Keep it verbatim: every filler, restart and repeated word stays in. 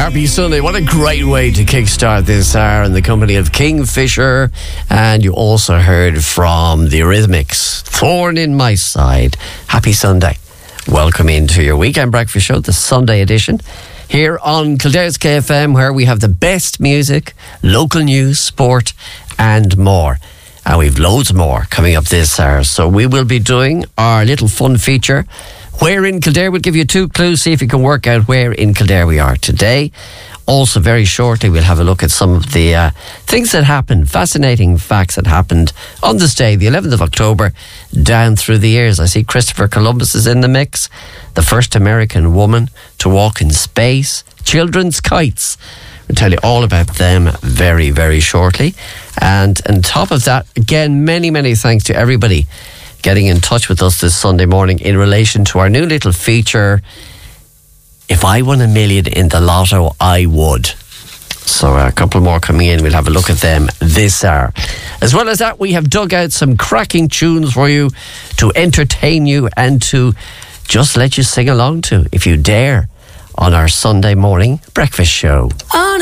Happy Sunday. What a great way to kickstart this hour in the company of Kingfisher. And you also heard from the Eurythmics, Thorn in My Side. Happy Sunday. Welcome into your weekend breakfast show, the Sunday edition, here on Kildare's K F M, where we have the best music, local news, sport and more. And we've loads more coming up this hour. So we will be doing our little fun feature, Where in Kildare. We'll give you two clues, see if you can work out where in Kildare we are today. Also, very shortly, we'll have a look at some of the uh, things that happened, fascinating facts that happened on this day, the eleventh of October, down through the years. I see Christopher Columbus is in the mix, the first American woman to walk in space, children's kites. We'll tell you all about them very, very shortly. And on top of that, again, many, many thanks to everybody getting in touch with us this Sunday morning in relation to our new little feature, If I Won a Million in the Lotto, I Would. So a couple more coming in. We'll have a look at them this hour. As well as that, we have dug out some cracking tunes for you to entertain you and to just let you sing along to, if you dare, on our Sunday morning breakfast show. On